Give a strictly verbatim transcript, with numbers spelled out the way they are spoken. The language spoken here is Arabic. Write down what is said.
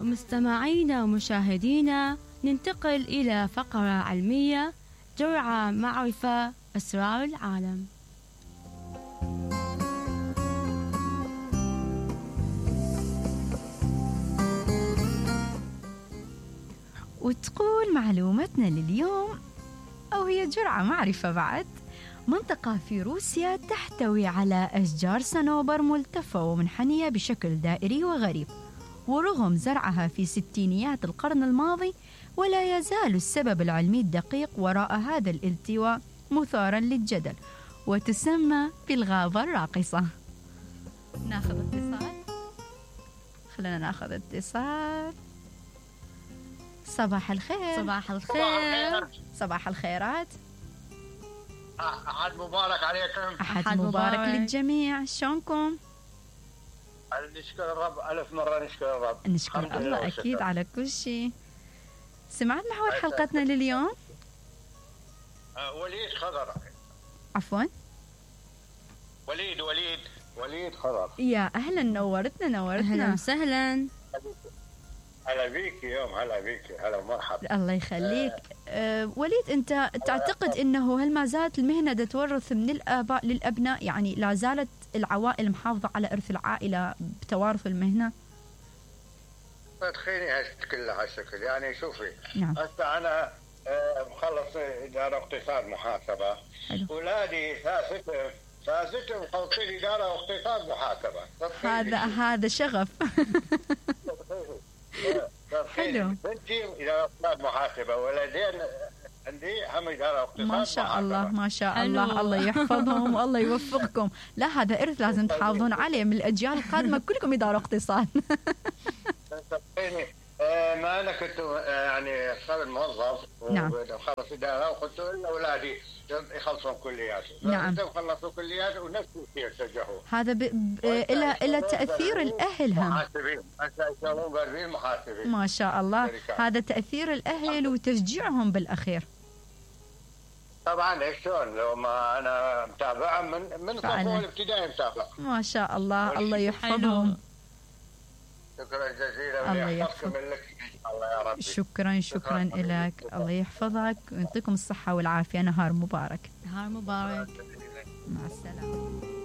مستمعينا ومشاهدينا، ننتقل إلى فقرة علمية، جرعة معرفة أسرار العالم. وتقول معلومتنا لليوم، أو هي جرعة معرفة بعد، منطقة في روسيا تحتوي على أشجار صنوبر ملتفة ومنحنية بشكل دائري وغريب، ورغم زرعها في ستينيات القرن الماضي ولا يزال السبب العلمي الدقيق وراء هذا الالتواء مثارا للجدل، وتسمى بالغابة الراقصة. ناخذ اتصال، خلينا ناخذ اتصال. صباح الخير. صباح الخير. صباح الخيرات. أحد مبارك عليكم. أحد, أحد مبارك, مبارك للجميع. شلونكم؟ نشكر الرب ألف مرة، نشكر الرب. نشكر الله أكيد على كل شيء. سمعت محور حلقتنا لليوم؟ أه وليد خضر. عفوا وليد وليد وليد خضر. يا أهلا، نورتنا نورتنا. أهلا وسهلا. هلا بيك يوم، هلا بيك، هلا ومرحبا. الله يخليك. أه أه وليد، أنت تعتقد أنه هل ما زالت المهنة تتورث من الآباء للأبناء؟ يعني لا زالت العوائل محافظة على إرث العائلة بتوارث المهنة؟ تخيني هالشكل هالشكل يعني شوفي. نعم. هسه أنا مخلص إدارة اقتصاد محاسبة. حلو. أولادي ثالثة ثالثة مخلصين إدارة اقتصاد محاسبة. هذا هذا شغف. حلو. بنتي إدارة اقتصاد محاسبة، ولدين عندي هم إدارة اقتصاد ما شاء محاسبة. الله ما شاء الله. الله يحفظهم والله يوفقكم. لا، هذا إرث لازم تحافظون عليه من الأجيال القادمة، كلكم إدارة اقتصاد. آه ما أنا كنت آه يعني قبل موظف. نعم. وخلص إدارة وقلت لأولادي يخلصون كليات. نعم. خلصوا كليات ونفس الشيء اتجهوا. هذا ب... ب... إلى إلى تأثير الأهل هم. محاسبين. يشتغلون بربين محاسبين. ما شاء الله. هذا تأثير الأهل وتشجيعهم بالأخير. طبعا شلون لو ما أنا متابعة من من صفوة الابتدائي متابعة. ما شاء الله. الله يحفظهم. شكرا جزيلا. الله يحفظك. الله يا رب. شكرا شكرا لك. الله يحفظك ويعطيكم الصحة والعافية. نهار مبارك. نهار مبارك. مع السلامة.